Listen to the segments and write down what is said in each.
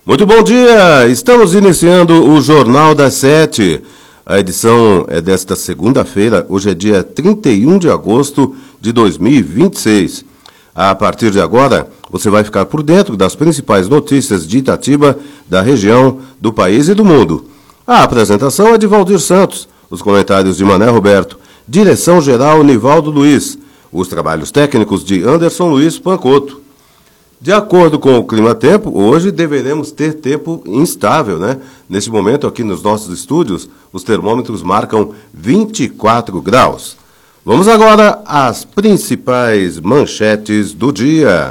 Muito bom dia, estamos iniciando o Jornal das 7. A edição é desta segunda-feira, hoje é dia 31 de agosto de 2026. A partir de agora, você vai ficar por dentro das principais notícias de Itatiba, da região, do país e do mundo. A apresentação é de Valdir Santos, os comentários de Mané Roberto, direção-geral Nivaldo Luiz, os trabalhos técnicos de Anderson Luiz Pancoto. De acordo com o clima-tempo, hoje deveremos ter tempo instável, né? Neste momento, aqui nos nossos estúdios, os termômetros marcam 24 graus. Vamos agora às principais manchetes do dia.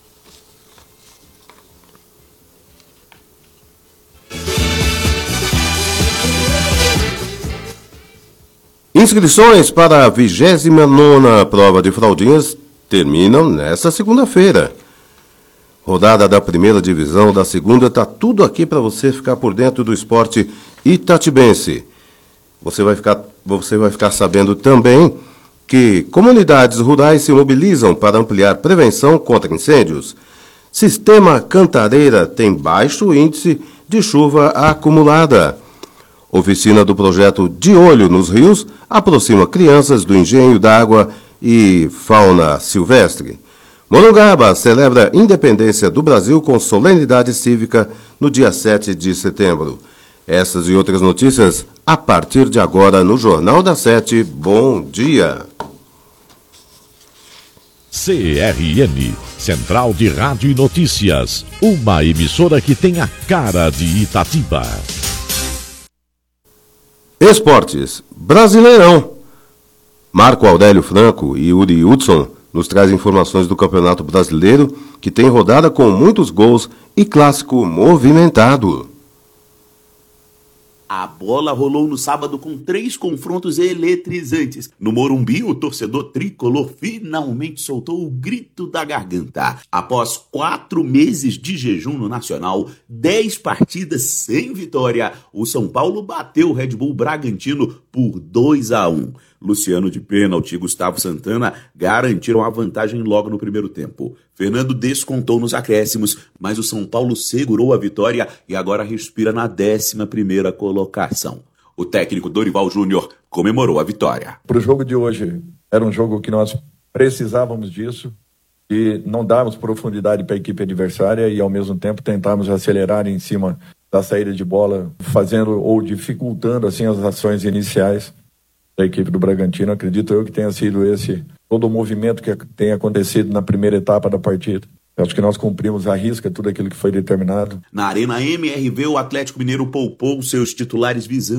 Inscrições para a 29ª prova de fraldinhas terminam nesta segunda-feira. Rodada da primeira divisão, da segunda, está tudo aqui para você ficar por dentro do esporte itatibense. Você vai ficar sabendo também que comunidades rurais se mobilizam para ampliar prevenção contra incêndios. Sistema Cantareira tem baixo índice de chuva acumulada. Oficina do projeto De Olho nos Rios aproxima crianças do engenho d'água e fauna silvestre. Morungaba celebra a independência do Brasil com solenidade cívica no dia 7 de setembro. Essas e outras notícias a partir de agora no Jornal da 7. Bom dia! CRN, Central de Rádio e Notícias, uma emissora que tem a cara de Itatiba. Esportes, Brasileirão. Marco Aurélio Franco e Yuri Hudson nos traz informações do Campeonato Brasileiro, que tem rodada com muitos gols e clássico movimentado. A bola rolou no sábado com 3 confrontos eletrizantes. No Morumbi, o torcedor tricolor finalmente soltou o grito da garganta. Após 4 meses de jejum no Nacional, 10 partidas sem vitória, o São Paulo bateu o Red Bull Bragantino por 2-1. Luciano de pênalti e Gustavo Santana garantiram a vantagem logo no primeiro tempo. Fernando descontou nos acréscimos, mas o São Paulo segurou a vitória e agora respira na 11ª colocação. O técnico Dorival Júnior comemorou a vitória. Para o jogo de hoje, era um jogo que nós precisávamos disso e não darmos profundidade para a equipe adversária e ao mesmo tempo tentarmos acelerar em cima da saída de bola, fazendo ou dificultando assim as ações iniciais da equipe do Bragantino. Acredito eu que tenha sido esse todo o movimento que tem acontecido na primeira etapa da partida. Eu acho que nós cumprimos à risca tudo aquilo que foi determinado. Na Arena MRV, o Atlético Mineiro poupou seus titulares visando